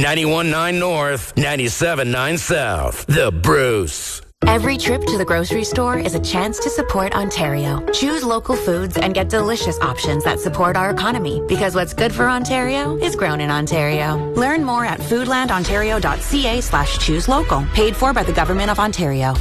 91.9 North, 97.9 South. The Bruce. Every trip to the grocery store is a chance to support Ontario. Choose local foods and get delicious options that support our economy, because what's good for Ontario is grown in Ontario. Learn more at foodlandontario.ca/choose local. Paid for by the Government of Ontario.